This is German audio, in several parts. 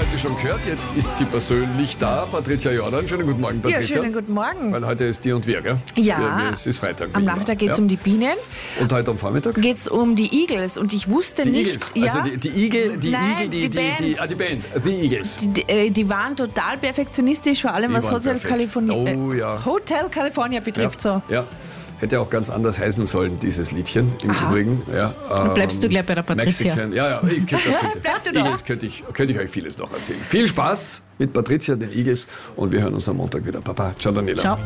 heute schon gehört. Jetzt ist sie persönlich da. Patricia Jordan. Schönen guten Morgen, Patricia. Ja, schönen guten Morgen. Weil heute ist dir und wir, gell? Ja. Es ist Freitag. Am Nachmittag geht es um die Bienen. Und heute am Vormittag? Geht es um die Eagles. Und ich wusste Die nicht... Eagles. Ja, Also die Igel, die Nein, Igel, die Band. The Eagles. die waren total perfektionistisch, vor allem Die was waren Hotel perfekt. California, Oh, ja. Hotel California betrifft. So. Ja. Hätte auch ganz anders heißen sollen, dieses Liedchen im Übrigen. Ja, Dann bleibst du gleich bei der Patricia. Mexican. Ja, ich Bleib du da. Eagles könnte ich euch vieles noch erzählen. Viel Spaß mit Patricia, der Eagles, und wir hören uns am Montag wieder. Papa, ciao Daniela. Ciao.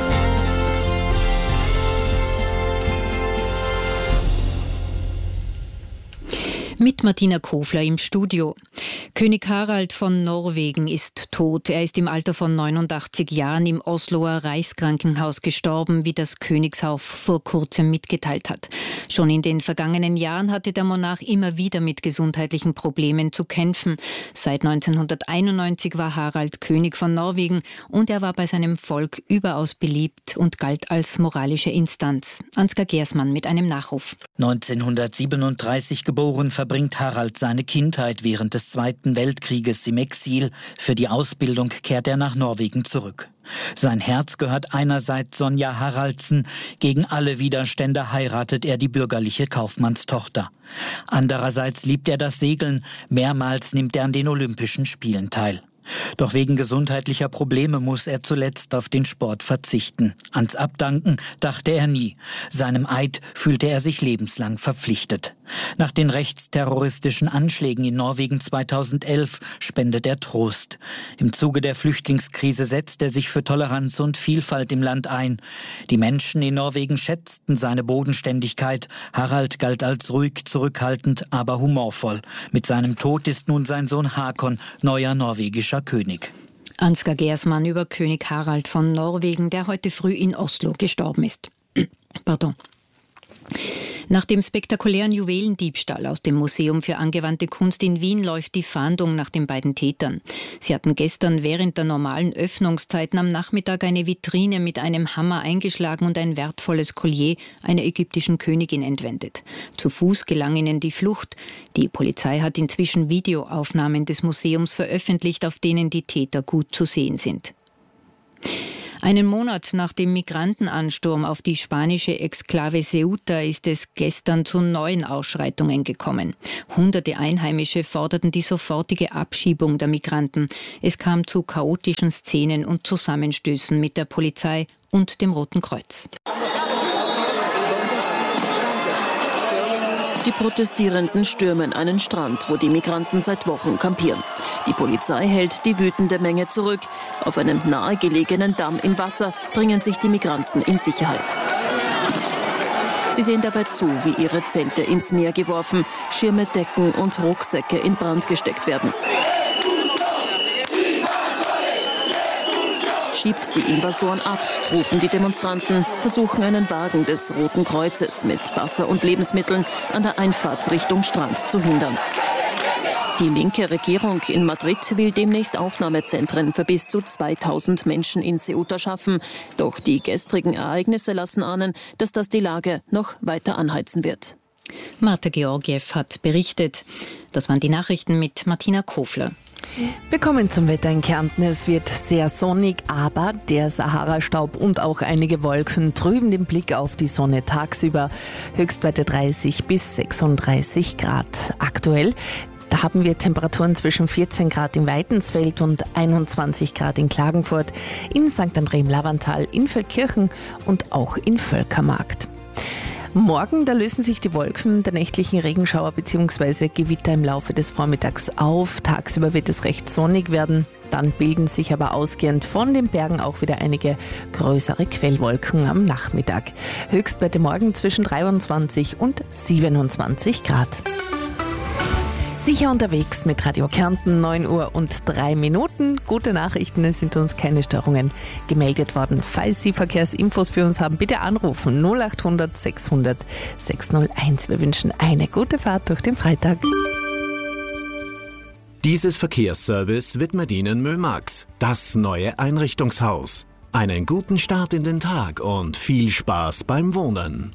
Mit Martina Kofler im Studio. König Harald von Norwegen ist tot. Er ist im Alter von 89 Jahren im Osloer Reichskrankenhaus gestorben, wie das Königshaus vor kurzem mitgeteilt hat. Schon in den vergangenen Jahren hatte der Monarch immer wieder mit gesundheitlichen Problemen zu kämpfen. Seit 1991 war Harald König von Norwegen und er war bei seinem Volk überaus beliebt und galt als moralische Instanz. Ansgar Gersmann mit einem Nachruf. 1937 geboren, verbringt Harald seine Kindheit während des Zweiten Weltkrieges im Exil. Für die Ausbildung kehrt er nach Norwegen zurück. Sein Herz gehört einerseits Sonja Haraldsen, gegen alle Widerstände heiratet er die bürgerliche Kaufmannstochter. Andererseits liebt er das Segeln, mehrmals nimmt er an den Olympischen Spielen teil. Doch wegen gesundheitlicher Probleme muss er zuletzt auf den Sport verzichten. Ans Abdanken dachte er nie. Seinem Eid fühlte er sich lebenslang verpflichtet. Nach den rechtsterroristischen Anschlägen in Norwegen 2011 spendet er Trost. Im Zuge der Flüchtlingskrise setzt er sich für Toleranz und Vielfalt im Land ein. Die Menschen in Norwegen schätzten seine Bodenständigkeit. Harald galt als ruhig, zurückhaltend, aber humorvoll. Mit seinem Tod ist nun sein Sohn Hakon neuer norwegischer König. Ansgar Gersmann über König Harald von Norwegen, der heute früh in Oslo gestorben ist. Pardon. Nach dem spektakulären Juwelendiebstahl aus dem Museum für angewandte Kunst in Wien läuft die Fahndung nach den beiden Tätern. Sie hatten gestern während der normalen Öffnungszeiten am Nachmittag eine Vitrine mit einem Hammer eingeschlagen und ein wertvolles Collier einer ägyptischen Königin entwendet. Zu Fuß gelang ihnen die Flucht. Die Polizei hat inzwischen Videoaufnahmen des Museums veröffentlicht, auf denen die Täter gut zu sehen sind. Einen Monat nach dem Migrantenansturm auf die spanische Exklave Ceuta ist es gestern zu neuen Ausschreitungen gekommen. Hunderte Einheimische forderten die sofortige Abschiebung der Migranten. Es kam zu chaotischen Szenen und Zusammenstößen mit der Polizei und dem Roten Kreuz. Die Protestierenden stürmen einen Strand, wo die Migranten seit Wochen kampieren. Die Polizei hält die wütende Menge zurück. Auf einem nahegelegenen Damm im Wasser bringen sich die Migranten in Sicherheit. Sie sehen dabei zu, wie ihre Zelte ins Meer geworfen, Schirme, Decken und Rucksäcke in Brand gesteckt werden. Schiebt die Invasoren ab, rufen die Demonstranten, versuchen einen Wagen des Roten Kreuzes mit Wasser und Lebensmitteln an der Einfahrt Richtung Strand zu hindern. Die linke Regierung in Madrid will demnächst Aufnahmezentren für bis zu 2000 Menschen in Ceuta schaffen. Doch die gestrigen Ereignisse lassen ahnen, dass das die Lage noch weiter anheizen wird. Marta Georgiev hat berichtet. Das waren die Nachrichten mit Martina Kofler. Wir kommen zum Wetter in Kärnten. Es wird sehr sonnig, aber der Sahara-Staub und auch einige Wolken trüben den Blick auf die Sonne tagsüber. Höchstwerte 30 bis 36 Grad. Aktuell, da haben wir Temperaturen zwischen 14 Grad in Weitensfeld und 21 Grad in Klagenfurt, in St. André im Lavantal, in Feldkirchen und auch in Völkermarkt. Morgen, da lösen sich die Wolken der nächtlichen Regenschauer bzw. Gewitter im Laufe des Vormittags auf. Tagsüber wird es recht sonnig werden. Dann bilden sich aber ausgehend von den Bergen auch wieder einige größere Quellwolken am Nachmittag. Höchstwerte morgen zwischen 23 und 27 Grad. Sicher unterwegs mit Radio Kärnten, 9 Uhr und 3 Minuten. Gute Nachrichten, es sind uns keine Störungen gemeldet worden. Falls Sie Verkehrsinfos für uns haben, bitte anrufen 0800 600 601. Wir wünschen eine gute Fahrt durch den Freitag. Dieses Verkehrsservice widmet Ihnen Mömax, das neue Einrichtungshaus. Einen guten Start in den Tag und viel Spaß beim Wohnen.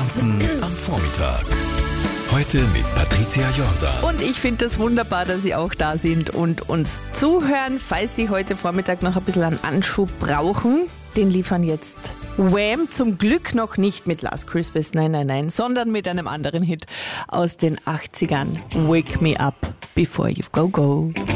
Kärnten am Vormittag. Heute mit Patricia Jordan. Und ich finde es wunderbar, dass Sie auch da sind und uns zuhören. Falls Sie heute Vormittag noch ein bisschen einen Anschub brauchen, den liefern jetzt Wham! Zum Glück noch nicht mit Last Christmas, nein, sondern mit einem anderen Hit aus den 80ern. Wake Me Up Before You Go.